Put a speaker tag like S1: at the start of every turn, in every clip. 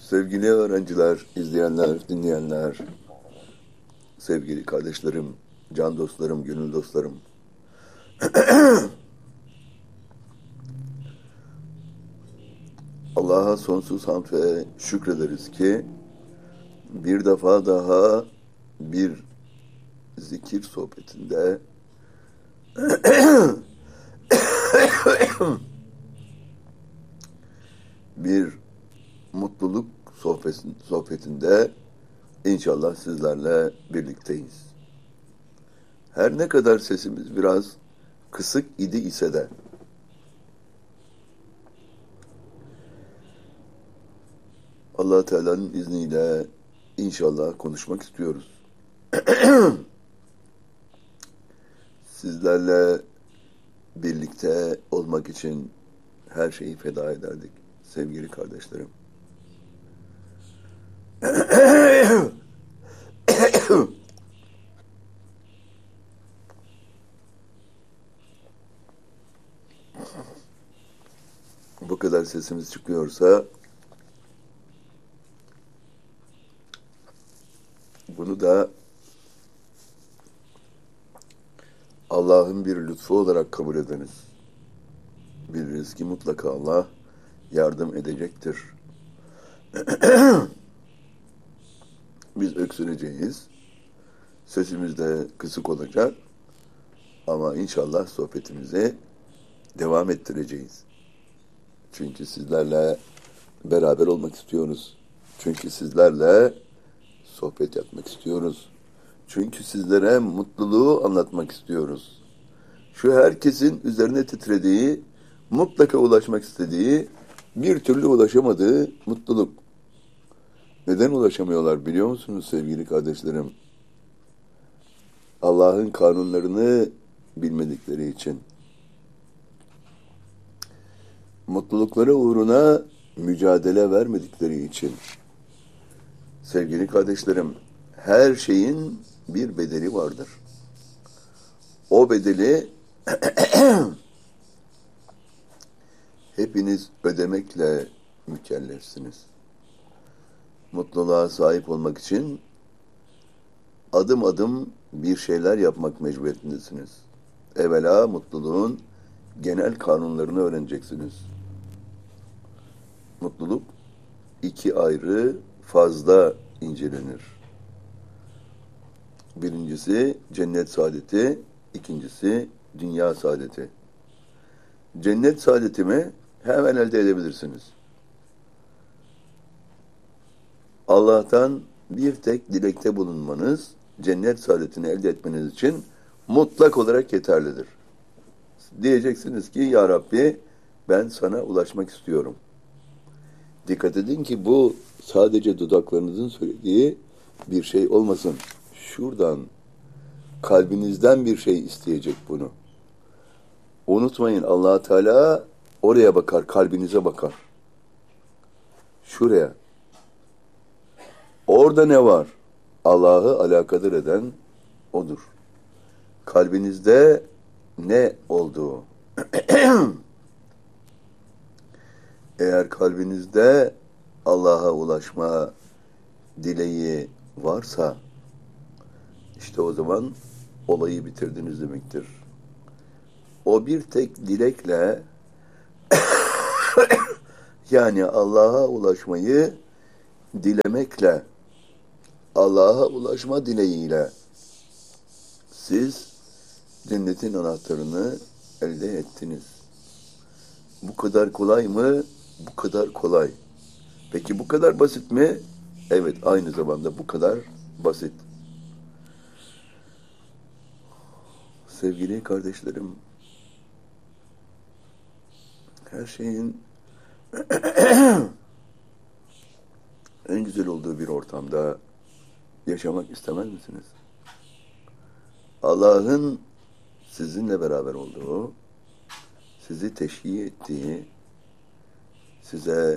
S1: Sevgili öğrenciler, izleyenler, dinleyenler, sevgili kardeşlerim, can dostlarım, gönül dostlarım. Allah'a sonsuz hamd ve şükrederiz ki bir defa daha bir zikir sohbetinde bir mutluluk sohbetinde inşallah sizlerle birlikteyiz. Her ne kadar sesimiz biraz kısık idi ise de Allah Teala'nın izniyle inşallah konuşmak istiyoruz. Sizlerle birlikte olmak için her şeyi feda ederdik sevgili kardeşlerim. Bu kadar sesimiz çıkıyorsa bunu da Allah'ın bir lütfu olarak kabul ediniz. Biliriz ki mutlaka Allah yardım edecektir. Biz öksüreceğiz. Sesimiz de kısık olacak. Ama inşallah sohbetimizi devam ettireceğiz. Çünkü sizlerle beraber olmak istiyoruz. Çünkü sizlerle sohbet yapmak istiyoruz. Çünkü sizlere mutluluğu anlatmak istiyoruz. Şu herkesin üzerine titrediği, mutlaka ulaşmak istediği, bir türlü ulaşamadığı mutluluk. Neden ulaşamıyorlar biliyor musunuz sevgili kardeşlerim? Allah'ın kanunlarını bilmedikleri için. Mutlulukları uğruna mücadele vermedikleri için. Sevgili kardeşlerim, her şeyin bir bedeli vardır. O bedeli hepiniz ödemekle mükellefsiniz. Mutluluğa sahip olmak için adım adım bir şeyler yapmak mecburiyetindesiniz. Evvela mutluluğun genel kanunlarını öğreneceksiniz. Mutluluk iki ayrı fazda incelenir. Birincisi cennet saadeti, ikincisi dünya saadeti. Cennet saadetimi hemen elde edebilirsiniz. Allah'tan bir tek dilekte bulunmanız, cennet saadetini elde etmeniz için mutlak olarak yeterlidir. Diyeceksiniz ki ya Rabbi ben sana ulaşmak istiyorum. Dikkat edin ki bu sadece dudaklarınızın söylediği bir şey olmasın. Şuradan, kalbinizden bir şey isteyecek bunu. Unutmayın Allah Teala oraya bakar, kalbinize bakar. Şuraya. Orada ne var? Allah'ı alakadar eden odur. Kalbinizde ne olduğu. Eğer kalbinizde Allah'a ulaşma dileği varsa işte o zaman olayı bitirdiniz demektir. O bir tek dilekle yani Allah'a ulaşmayı dilemekle, Allah'a ulaşma dileğiyle siz cennetin anahtarını elde ettiniz. Bu kadar kolay mı? Bu kadar kolay. Peki bu kadar basit mi? Evet, aynı zamanda bu kadar basit. Sevgili kardeşlerim, her şeyin en güzel olduğu bir ortamda yaşamak istemez misiniz? Allah'ın sizinle beraber olduğu, sizi teşhis ettiği, size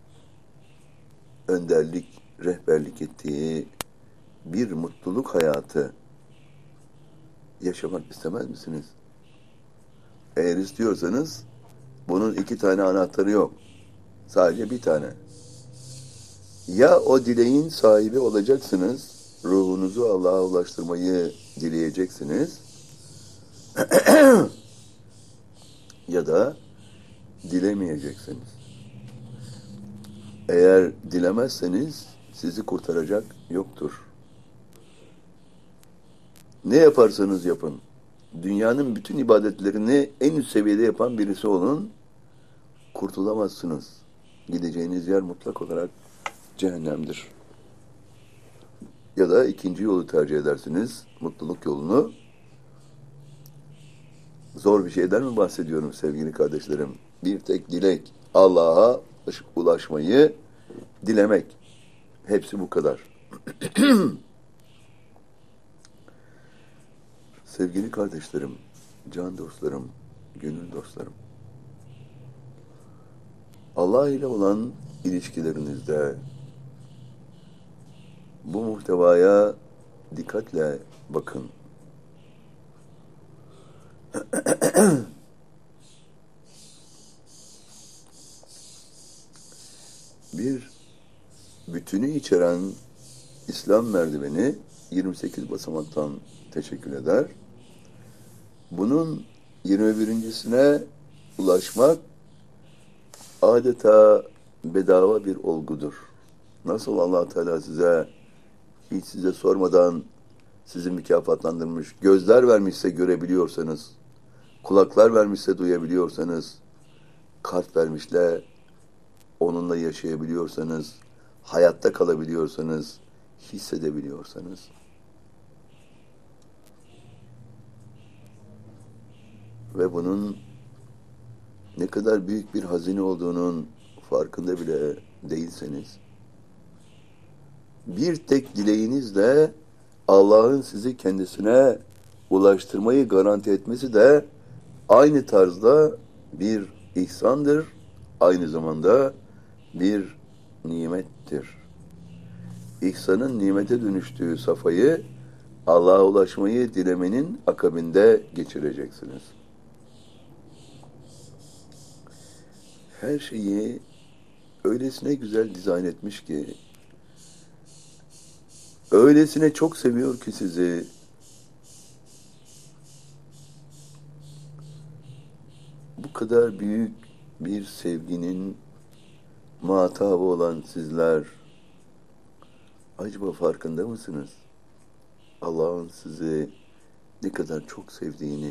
S1: önderlik, rehberlik ettiği bir mutluluk hayatı yaşamak istemez misiniz? Eğer istiyorsanız bunun iki tane anahtarı yok. Sadece bir tane. Ya o dileğin sahibi olacaksınız, ruhunuzu Allah'a ulaştırmayı dileyeceksiniz ya da dilemeyeceksiniz. Eğer dilemezseniz sizi kurtaracak yoktur. Ne yaparsanız yapın, dünyanın bütün ibadetlerini en üst seviyede yapan birisi olun, kurtulamazsınız. Gideceğiniz yer mutlak olarak cehennemdir. Ya da ikinci yolu tercih edersiniz, mutluluk yolunu. Zor bir şeyden mi bahsediyorum sevgili kardeşlerim? Bir tek dilek, Allah'a ulaşmayı dilemek. Hepsi bu kadar. Sevgili kardeşlerim, can dostlarım, gönül dostlarım. Allah ile olan ilişkilerinizde bu muhtevaya dikkatle bakın. Bir bütünü içeren İslam merdiveni 28 basamaktan teşekkül eder. Bunun 21.sine ulaşmak adeta bedava bir olgudur. Nasıl Allah Teala hiç size sormadan sizi mükafatlandırmış, gözler vermişse görebiliyorsanız, kulaklar vermişse duyabiliyorsanız, kalp vermişle onunla yaşayabiliyorsanız, hayatta kalabiliyorsanız, hissedebiliyorsanız, ve bunun ne kadar büyük bir hazine olduğunun farkında bile değilseniz, bir tek dileğinizle Allah'ın sizi kendisine ulaştırmayı garanti etmesi de aynı tarzda bir ihsandır, aynı zamanda bir nimettir. İhsanın nimete dönüştüğü safhayı Allah'a ulaşmayı dilemenin akabinde geçireceksiniz. Her şeyi öylesine güzel dizayn etmiş ki, öylesine çok seviyor ki sizi, bu kadar büyük bir sevginin muhatabı olan sizler, acaba farkında mısınız? Allah'ın sizi ne kadar çok sevdiğini.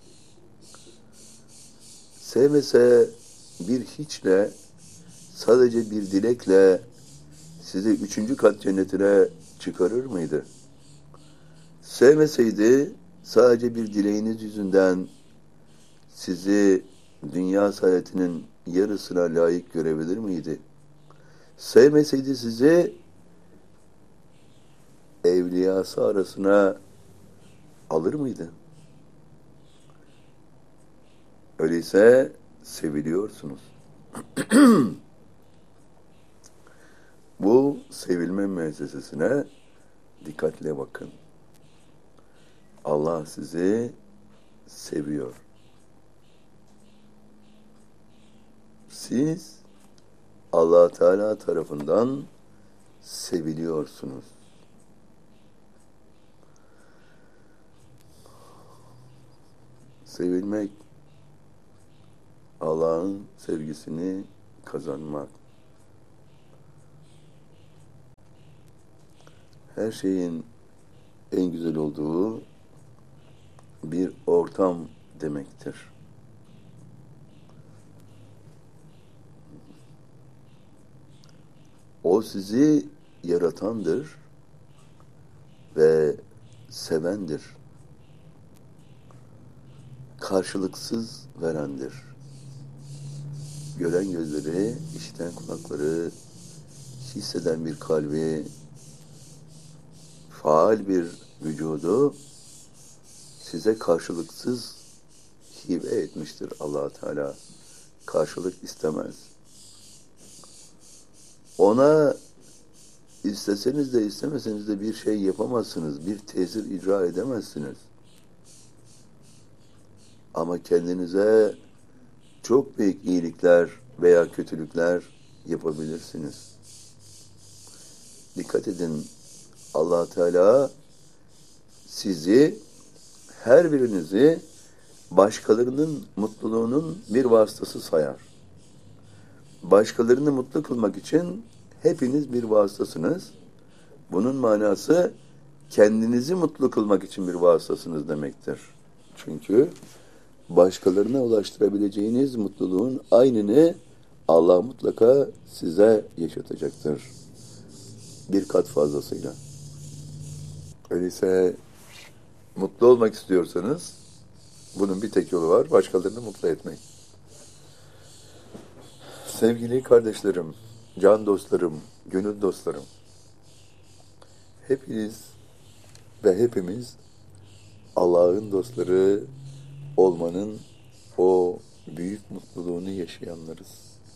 S1: Sevmese bir hiçle, sadece bir dilekle sizi 3. kat cennetine çıkarır mıydı? Sevmeseydi sadece bir dileğiniz yüzünden sizi dünya saadetinin yarısına layık görebilir miydi? Sevmeseydi sizi evliyası arasına alır mıydı? Öyleyse seviliyorsunuz. Bu sevilme müessesesine dikkatle bakın. Allah sizi seviyor. Siz Allah Teala tarafından seviliyorsunuz. Sevilmek, Allah'ın sevgisini kazanmak. Her şeyin en güzel olduğu bir ortam demektir. O sizi yaratandır ve sevendir. Karşılıksız verendir. Gören gözleri, işiten kulakları, hisseden bir kalbi, faal bir vücudu size karşılıksız hibe etmiştir Allah Teala. Karşılık istemez. Ona isteseniz de istemeseniz de bir şey yapamazsınız, bir tesir icra edemezsiniz. Ama kendinize çok büyük iyilikler veya kötülükler yapabilirsiniz. dikkat edin, Allah Teala sizi, her birinizi başkalarının mutluluğunun bir vasıtası sayar. Başkalarını mutlu kılmak için hepiniz bir vasıtasınız. Bunun manası kendinizi mutlu kılmak için bir vasıtasınız demektir. Çünkü başkalarına ulaştırabileceğiniz mutluluğun aynını Allah mutlaka size yaşatacaktır. Bir kat fazlasıyla. Öyleyse mutlu olmak istiyorsanız bunun bir tek yolu var, başkalarını mutlu etmek. Sevgili kardeşlerim, can dostlarım, gönül dostlarım, hepiniz ve hepimiz Allah'ın dostları olmanın o büyük mutluluğunu yaşayanlarız.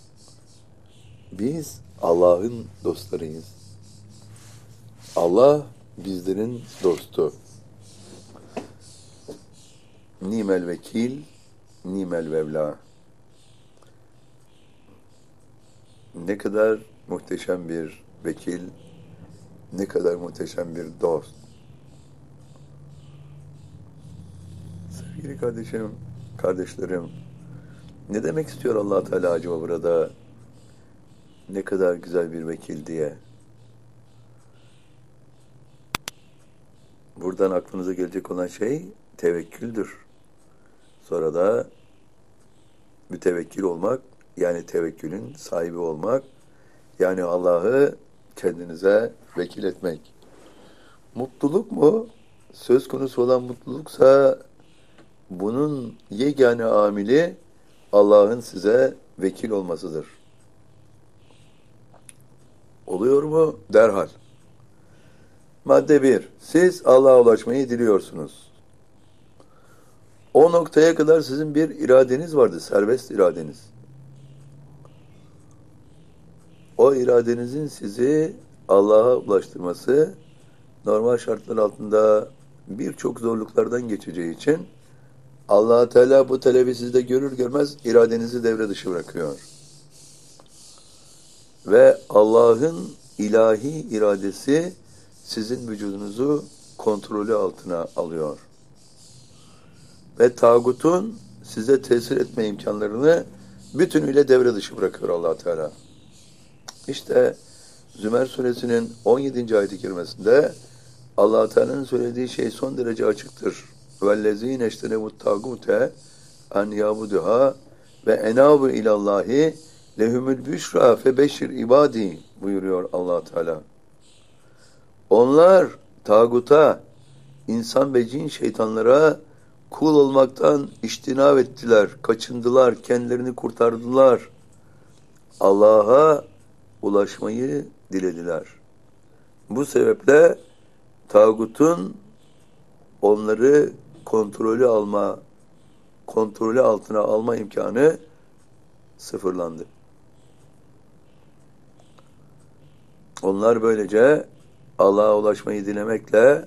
S1: Biz Allah'ın dostlarıyız. Allah bizlerin dostu. Nimel vekil, nimel vevla. Ne kadar muhteşem bir vekil, ne kadar muhteşem bir dost. Sevgili kardeşlerim, ne demek istiyor Allah Teala acaba burada? Ne kadar güzel bir vekil diye. Buradan aklınıza gelecek olan şey tevekküldür. Sonra da mütevekkil olmak, yani tevekkülün sahibi olmak, yani Allah'ı kendinize vekil etmek. Mutluluk mu? Söz konusu olan mutluluksa bunun yegane amili Allah'ın size vekil olmasıdır. Oluyor mu? Derhal. Madde 1. Siz Allah'a ulaşmayı diliyorsunuz. O noktaya kadar sizin bir iradeniz vardı, serbest iradeniz. O iradenizin sizi Allah'a ulaştırması normal şartlar altında birçok zorluklardan geçeceği için Allah Teala bu talebi sizde görür görmez iradenizi devre dışı bırakıyor. Ve Allah'ın ilahi iradesi sizin vücudunuzu kontrolü altına alıyor. Ve tağutun size tesir etme imkanlarını bütünüyle devre dışı bırakıyor Allah Teala. İşte Zümer suresinin 17. ayet-i kerimesinde Allah Teala'nın söylediği şey son derece açıktır. وَالَّذ۪ينَ اَشْتَنَبُ التَّاغُوتَ اَنْ يَعْبُدُهَا وَاَنَابُ اِلَى اللّٰهِ لَهُمُ الْبُشْرَى فَبَشِّرْ ibadi buyuruyor Allah Teala. Onlar tağuta, insan ve cin şeytanlara kul olmaktan içtinab ettiler, kaçındılar, kendilerini kurtardılar. Allah'a ulaşmayı dilediler. Bu sebeple tağutun onları kontrolü altına alma imkanı sıfırlandı. Onlar böylece Allah'a ulaşmayı dilemekle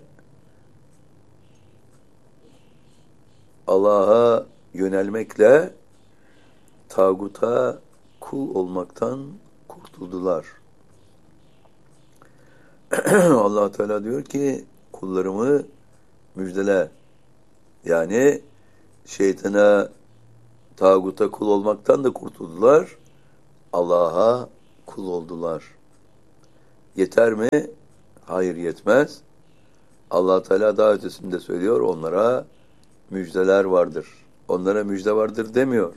S1: Allah'a yönelmekle tağuta kul olmaktan kurtuldular. Allah Teala diyor ki kullarımı müjdele. Yani şeytana, tağuta kul olmaktan da kurtuldular. Allah'a kul oldular. Yeter mi? Hayır, yetmez. Allah Teala daha ötesinde söylüyor, onlara müjdeler vardır. Onlara müjde vardır demiyor.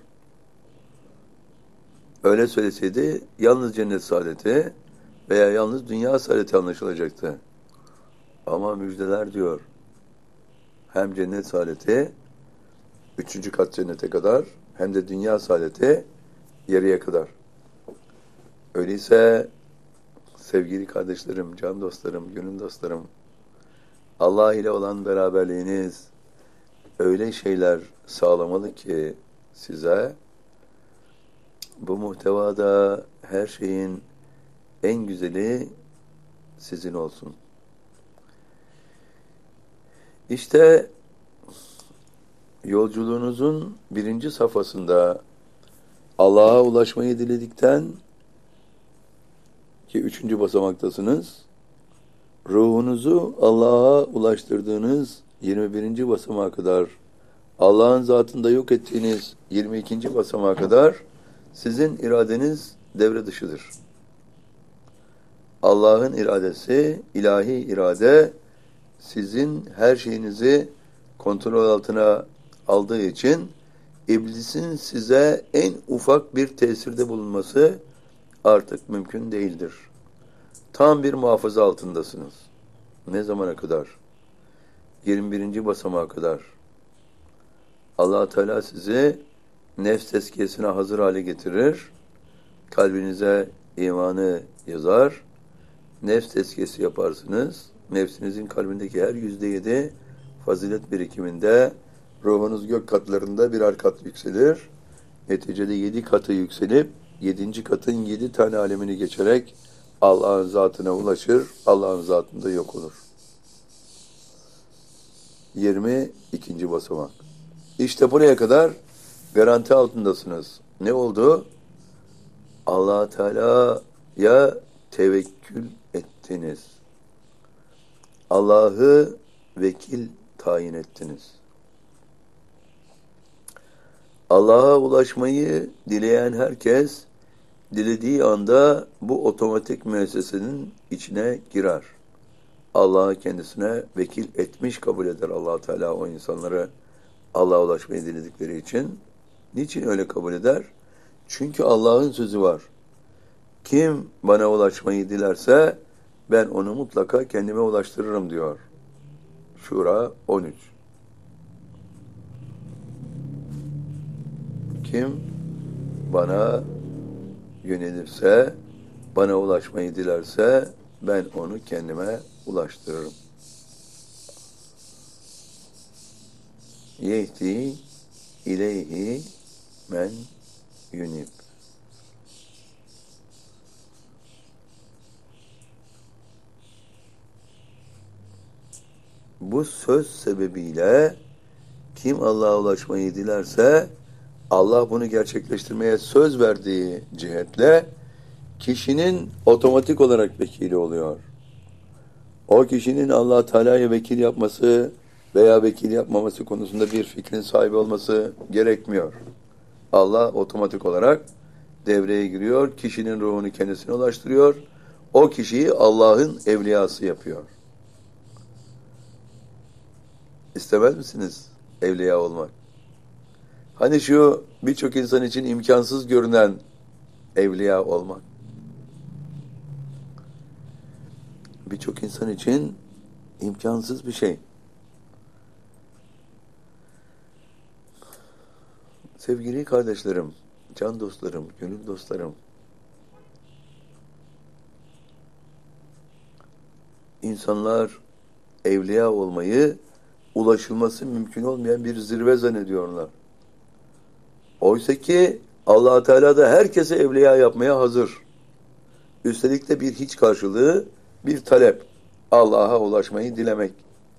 S1: Öyle söyleseydi yalnız cennet saadeti veya yalnız dünya saadeti anlaşılacaktı. Ama müjdeler diyor. Hem cennet saadeti 3. kat cennete kadar hem de dünya saadeti yarıya kadar. Öyleyse sevgili kardeşlerim, can dostlarım, gönül dostlarım, Allah ile olan beraberliğiniz öyle şeyler sağlamalı ki size bu muhtevada her şeyin en güzeli sizin olsun. İşte yolculuğunuzun 1. safhasında Allah'a ulaşmayı diledikten ki 3. basamaktasınız, ruhunuzu Allah'a ulaştırdığınız 21. basamağa kadar, Allah'ın zatında yok ettiğiniz 22. basamağa kadar sizin iradeniz devre dışıdır. Allah'ın iradesi, ilahi irade sizin her şeyinizi kontrol altına aldığı için iblisin size en ufak bir tesirde bulunması artık mümkün değildir. Tam bir muhafaza altındasınız. Ne zamana kadar? 21. basamağa kadar. Allah Teala sizi nefs tezkiyesine hazır hale getirir. Kalbinize imanı yazar. Nefs tezkiyesi yaparsınız. Nefsinizin kalbindeki her %7 fazilet birikiminde ruhunuz gök katlarında birer kat yükselir. Neticede 7 katı yükselip 7. katın 7 tane alemini geçerek Allah'ın zatına ulaşır. Allah'ın zatında yok olur. 22. basamak. İşte buraya kadar garanti altındasınız. Ne oldu? Allah Teala'ya tevekkül ettiniz. Allah'ı vekil tayin ettiniz. Allah'a ulaşmayı dileyen herkes, dilediği anda bu otomatik müessesenin içine girer. Allah'ı kendisine vekil etmiş kabul eder Allah Teala o insanları Allah'a ulaşmayı diledikleri için. Niçin öyle kabul eder? Çünkü Allah'ın sözü var. Kim bana ulaşmayı dilerse ben onu mutlaka kendime ulaştırırım diyor. Şura 13. Kim bana yönelirse, bana ulaşmayı dilerse ben onu kendime ulaştırırım. Yehdi ileyhi men yunib. Bu söz sebebiyle kim Allah'a ulaşmayı dilerse Allah bunu gerçekleştirmeye söz verdiği cihetle kişinin otomatik olarak vekili oluyor. O kişinin Allah Teala'ya vekil yapması veya vekil yapmaması konusunda bir fikrin sahibi olması gerekmiyor. Allah otomatik olarak devreye giriyor, kişinin ruhunu kendisine ulaştırıyor, o kişiyi Allah'ın evliyası yapıyor. İstemez misiniz evliya olmak? Hani şu birçok insan için imkansız görünen evliya olmak. Birçok insan için imkansız bir şey. Sevgili kardeşlerim, can dostlarım, gönül dostlarım, insanlar evliya olmayı ulaşılması mümkün olmayan bir zirve zannediyorlar. Oysa ki Allah Teala da herkese evliya yapmaya hazır. Üstelik de bir hiç karşılığı, bir talep. Allah'a ulaşmayı dilemek.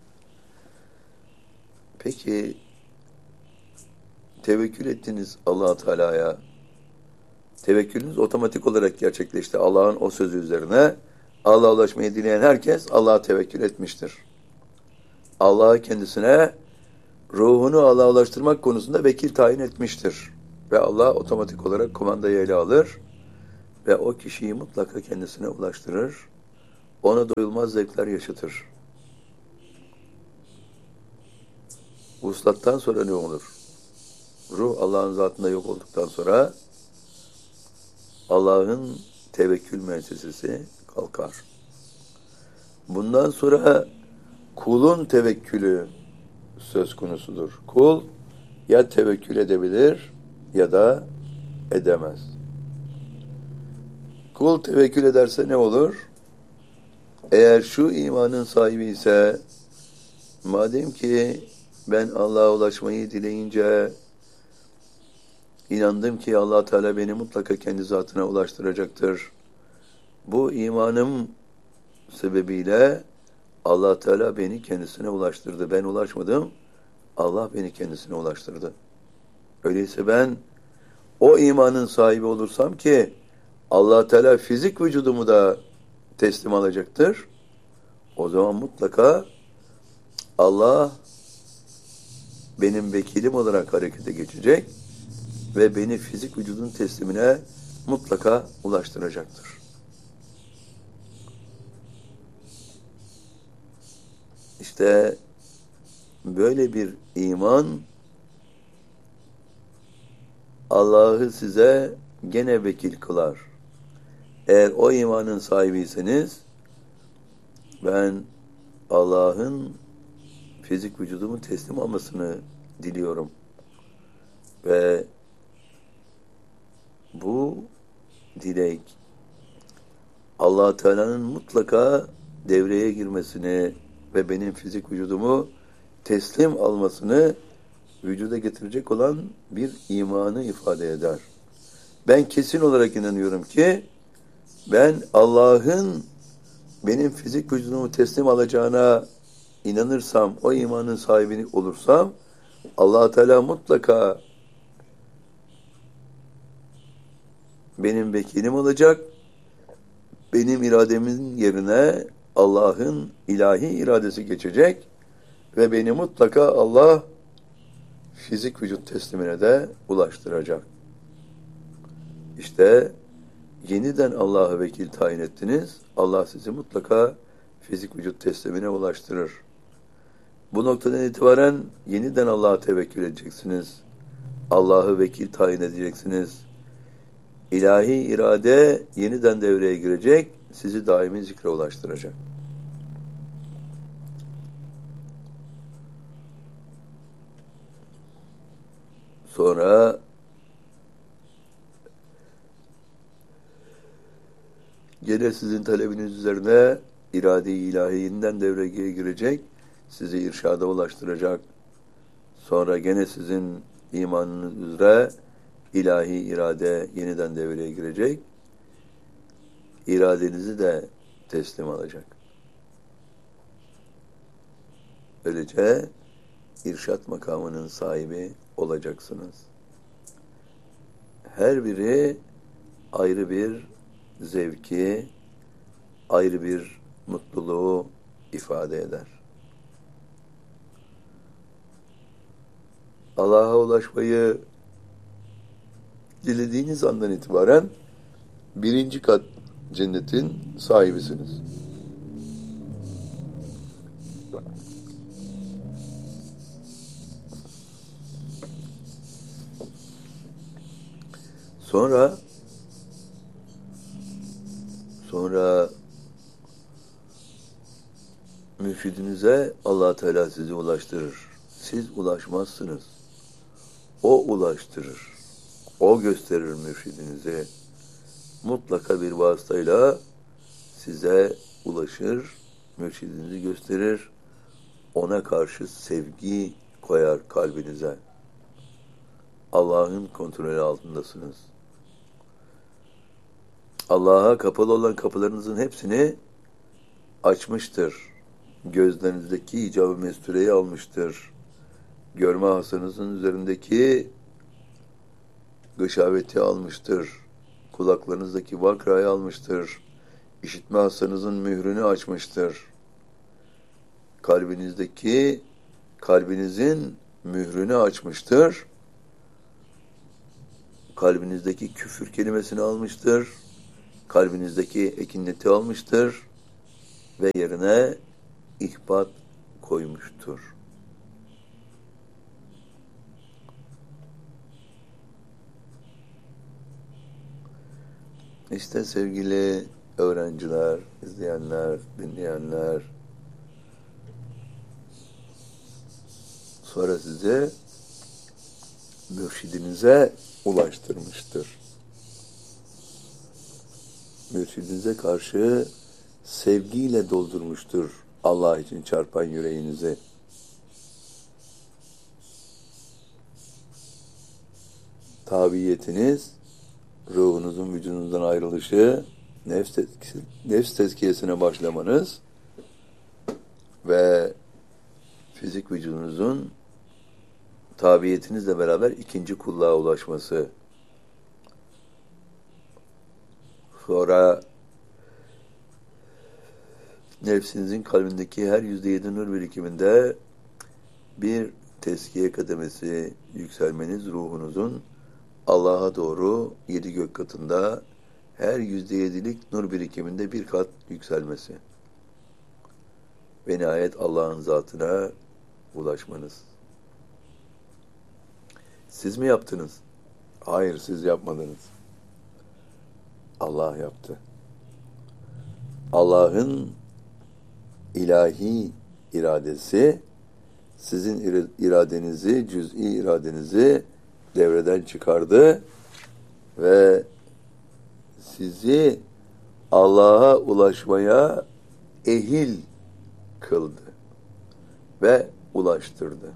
S1: Peki tevekkül ettiniz Allah Teala'ya. Tevekkülünüz otomatik olarak gerçekleşti. Allah'ın o sözü üzerine Allah'a ulaşmayı dileyen herkes Allah'a tevekkül etmiştir. Allah'a kendisine ruhunu Allah'a ulaştırmak konusunda vekil tayin etmiştir. Ve Allah otomatik olarak kumandayı ele alır ve o kişiyi mutlaka kendisine ulaştırır. Ona doyulmaz zevkler yaşatır. Vuslattan sonra ne olur? Ruh Allah'ın zatında yok olduktan sonra Allah'ın tevekkül müessesesi kalkar. Bundan sonra kulun tevekkülü söz konusudur. Kul ya tevekkül edebilir ya da edemez. Kul tevekkül ederse ne olur? Eğer şu imanın sahibi ise, madem ki ben Allah'a ulaşmayı dileyince inandım ki Allah Teala beni mutlaka kendi zatına ulaştıracaktır. Bu imanım sebebiyle Allah Teala beni kendisine ulaştırdı. Ben ulaşmadım. Allah beni kendisine ulaştırdı. Öyleyse ben o imanın sahibi olursam ki Allah Teala fizik vücudumu da teslim alacaktır. O zaman mutlaka Allah benim vekilim olarak harekete geçecek ve beni fizik vücudun teslimine mutlaka ulaştıracaktır. İşte böyle bir iman Allah'ı size gene vekil kılar. Eğer o imanın sahibiyseniz ben Allah'ın fizik vücudumu teslim almasını diliyorum. Ve bu dilek Allah Teala'nın mutlaka devreye girmesini ve benim fizik vücudumu teslim almasını vücuda getirecek olan bir imanı ifade eder. Ben kesin olarak inanıyorum ki ben Allah'ın benim fizik vücudumu teslim alacağına inanırsam, o imanın sahibini olursam Allah Teala mutlaka benim vekilim olacak. Benim irademin yerine Allah'ın ilahi iradesi geçecek ve beni mutlaka Allah fizik vücut teslimine de ulaştıracak. İşte yeniden Allah'a vekil tayin ettiniz. Allah sizi mutlaka fizik vücut teslimine ulaştırır. Bu noktadan itibaren yeniden Allah'a tevekkül edeceksiniz. Allah'ı vekil tayin edeceksiniz. İlahi irade yeniden devreye girecek, sizi daimi zikre ulaştıracak. Sonra gene sizin talebiniz üzerine irade-i ilahi yeniden devreye girecek, sizi irşada ulaştıracak. Sonra gene sizin imanınız üzere ilahi irade yeniden devreye girecek, iradenizi de teslim alacak. Böylece irşat makamının sahibi olacaksınız. Her biri ayrı bir zevki, ayrı bir mutluluğu ifade eder. Allah'a ulaşmayı dilediğiniz andan itibaren birinci kat cennetin sahibisiniz. Sonra mürşidinize Allah Teala sizi ulaştırır. Siz ulaşmazsınız. O ulaştırır. O gösterir mürşidinizi. Mutlaka bir vasıtayla size ulaşır, mürşidinizi gösterir. Ona karşı sevgi koyar kalbinize. Allah'ın kontrolü altındasınız. Allah'a kapalı olan kapılarınızın hepsini açmıştır. Gözlerinizdeki icab-ı mestureyi almıştır. Görme hasanızın üzerindeki gışaveti almıştır. Kulaklarınızdaki vakrayı almıştır. İşitme hasanızın mührünü açmıştır. Kalbinizin mührünü açmıştır. Kalbinizdeki küfür kelimesini almıştır. Kalbinizdeki ekineti almıştır. Ve yerine ihbat koymuştur. İşte sevgili öğrenciler, izleyenler, dinleyenler, sonra sizi mürşidinize ulaştırmıştır. Mürşidinize karşı sevgiyle doldurmuştur Allah için çarpan yüreğinizi. Tabiyetiniz, ruhunuzun vücudunuzdan ayrılışı, nefs tezkiyesine başlamanız ve fizik vücudunuzun tabiyetinizle beraber ikinci kulluğa ulaşması. Sonra nefsinizin kalbindeki her %7 nur birikiminde bir teskiye kademesi yükselmeniz, ruhunuzun Allah'a doğru 7 gök katında her %7'lik nur birikiminde bir kat yükselmesi ve nihayet Allah'ın zatına ulaşmanız. Siz mi yaptınız? Hayır, siz yapmadınız. Allah yaptı. Allah'ın ilahi iradesi sizin iradenizi, cüz'i iradenizi devreden çıkardı ve sizi Allah'a ulaşmaya ehil kıldı ve ulaştırdı.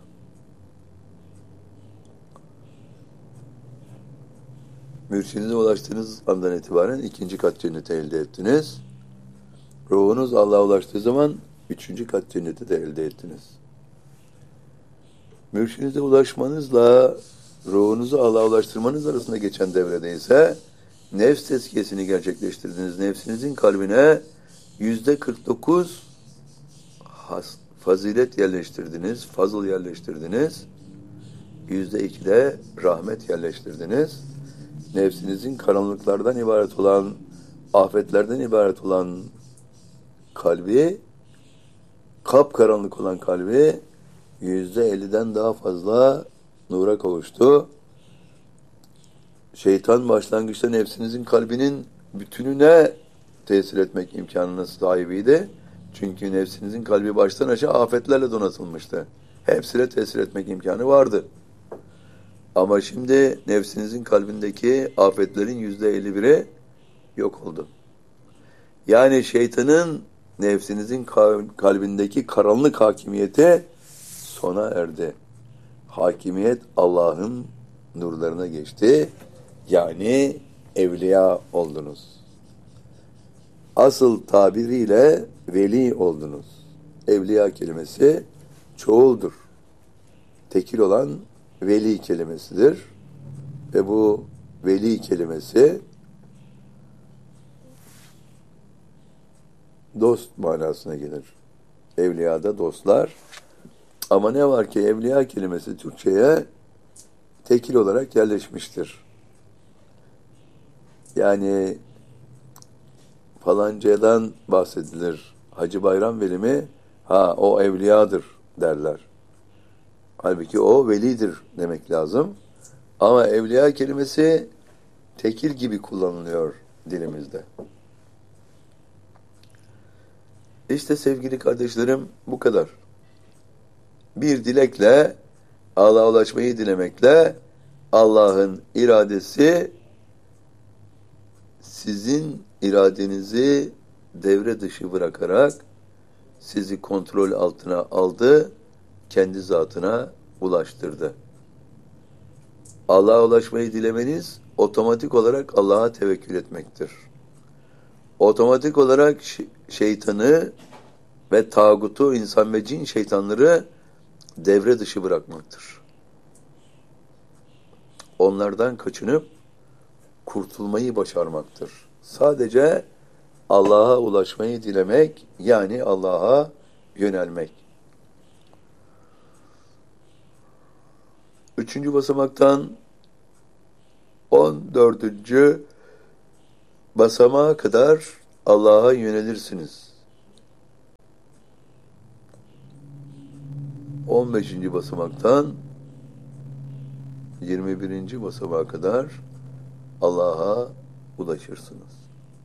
S1: Mürşidinize ulaştığınız andan itibaren 2. kat cenneti elde ettiniz. Ruhunuz Allah'a ulaştığı zaman 3. kat cenneti de elde ettiniz. Mürşidinize ulaşmanızla ruhunuzu Allah'a ulaştırmanız arasında geçen devrede ise nefs tezkiyesini gerçekleştirdiniz. Nefsinizin kalbine %49 fazilet yerleştirdiniz, fazıl yerleştirdiniz. %2 de rahmet yerleştirdiniz. Nefsinizin karanlıklardan ibaret olan, afetlerden ibaret olan kalbi, kapkaranlık olan kalbi %50'den daha fazla nura kavuştu. Şeytan başlangıçta nefsinizin kalbinin bütününe tesir etmek imkanına sahibiydi. Çünkü nefsinizin kalbi baştan aşağı afetlerle donatılmıştı. Hepsine tesir etmek imkanı vardı. Ama şimdi nefsinizin kalbindeki afetlerin %51'i yok oldu. Yani şeytanın nefsinizin kalbindeki karanlık hakimiyeti sona erdi. Hakimiyet Allah'ın nurlarına geçti. Yani evliya oldunuz. Asıl tabiriyle veli oldunuz. Evliya kelimesi çoğuldur. Tekil olan veli kelimesidir. Ve bu veli kelimesi dost manasına gelir. Evliyada dostlar. Ama ne var ki evliya kelimesi Türkçe'ye tekil olarak yerleşmiştir. Yani falancadan bahsedilir. Hacı Bayram Veli mi? Ha, o evliyadır derler. Halbuki o velidir demek lazım. Ama evliya kelimesi tekil gibi kullanılıyor dilimizde. İşte sevgili kardeşlerim bu kadar. Bir dilekle, Allah'a ulaşmayı dilemekle Allah'ın iradesi sizin iradenizi devre dışı bırakarak sizi kontrol altına aldı, kendi zatına ulaştırdı. Allah'a ulaşmayı dilemeniz otomatik olarak Allah'a tevekkül etmektir. Otomatik olarak şeytanı ve tağutu, insan ve cin şeytanları devre dışı bırakmaktır. Onlardan kaçınıp kurtulmayı başarmaktır. Sadece Allah'a ulaşmayı dilemek, yani Allah'a yönelmek. 3. basamaktan 14. basamağa kadar Allah'a yönelirsiniz. 15. basamaktan 21. basamağa kadar Allah'a ulaşırsınız.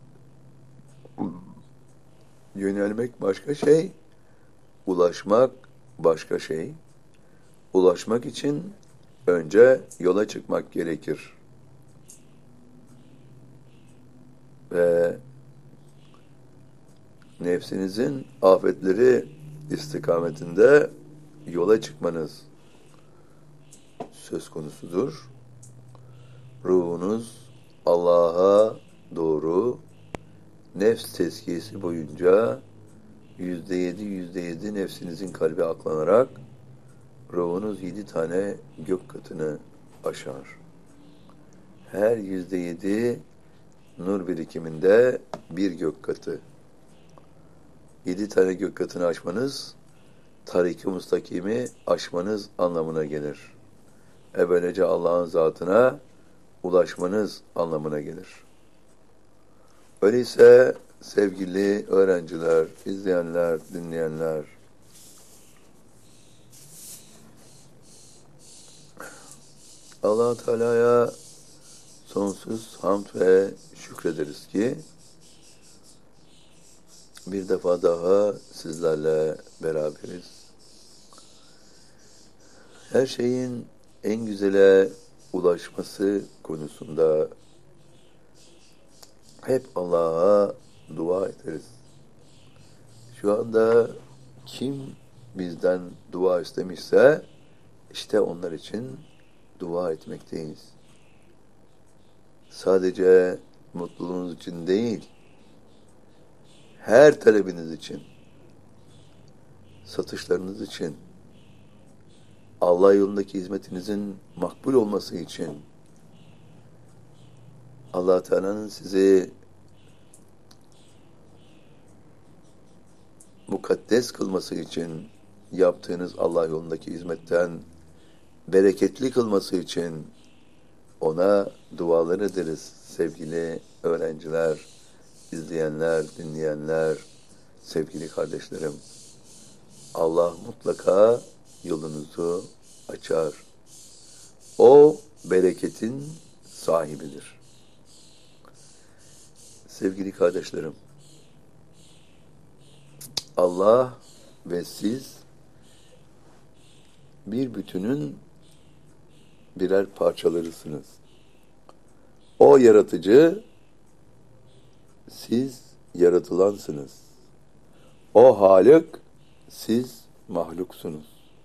S1: Yönelmek başka şey, ulaşmak başka şey. Ulaşmak için önce yola çıkmak gerekir. Ve nefsinizin afetleri istikametinde yola çıkmanız söz konusudur. Ruhunuz Allah'a doğru nefs tezkiyesi boyunca %7 nefsinizin kalbi aklanarak ruhunuz 7 tane gök katını aşar. Her %7 nur birikiminde bir gök katı. 7 tane gök katını aşmanız, tarik-i mustakimi aşmanız anlamına gelir. Böylece Allah'ın zatına ulaşmanız anlamına gelir. Öyleyse sevgili öğrenciler, izleyenler, dinleyenler, Allah Teala'ya sonsuz hamd ve şükrederiz ki bir defa daha sizlerle beraberiz. Her şeyin en güzele ulaşması konusunda hep Allah'a dua ederiz. Şu anda kim bizden dua istemişse işte onlar için dua etmekteyiz. Sadece mutluluğunuz için değil, her talebiniz için, satışlarınız için, Allah yolundaki hizmetinizin makbul olması için, Allah Teala'nın sizi mukaddes kılması için, yaptığınız Allah yolundaki hizmetten bereketli kılması için ona dualar ederiz sevgili öğrenciler, izleyenler, dinleyenler, sevgili kardeşlerim. Allah mutlaka yolunuzu açar. O bereketin sahibidir. Sevgili kardeşlerim, Allah ve siz bir bütünün birer parçalarısınız. O yaratıcı, siz yaratılansınız. O Halık, siz mahluksunuz.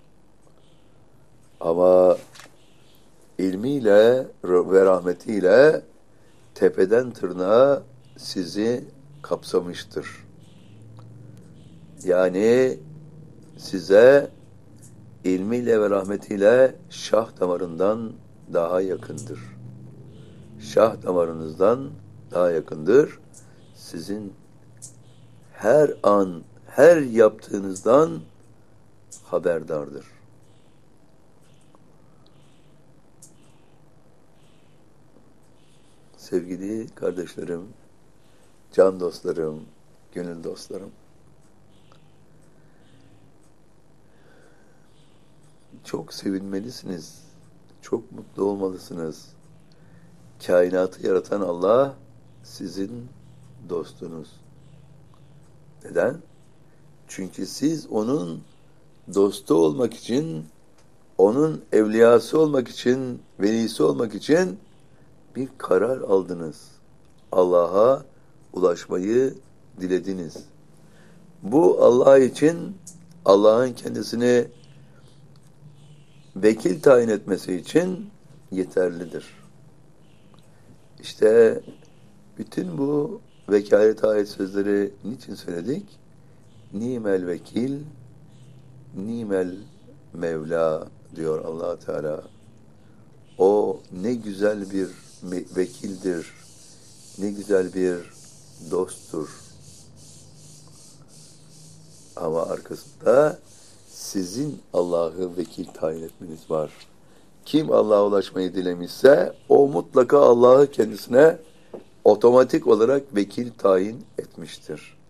S1: Ama ilmiyle ve rahmetiyle tepeden tırnağa sizi kapsamıştır. Yani size ilmiyle ve rahmetiyle şah damarından daha yakındır. Şah damarınızdan daha yakındır. Sizin her an, her yaptığınızdan haberdardır. Sevgili kardeşlerim, can dostlarım, gönül dostlarım, çok sevinmelisiniz, çok mutlu olmalısınız. Kainatı yaratan Allah sizin dostunuz. Neden? Çünkü siz onun dostu olmak için, onun evliyası olmak için, velisi olmak için bir karar aldınız. Allah'a ulaşmayı dilediniz. Bu Allah için Allah'ın kendisini vekil tayin etmesi için yeterlidir. İşte bütün bu vekalet ayet sözleri niçin söyledik? Nimel vekil, nimel Mevla diyor Allah Teala. O ne güzel bir vekildir, ne güzel bir dosttur. Ama arkasında sizin Allah'ı vekil tayin etmeniz var. Kim Allah'a ulaşmayı dilemişse o mutlaka Allah'ı kendisine otomatik olarak vekil tayin etmiştir.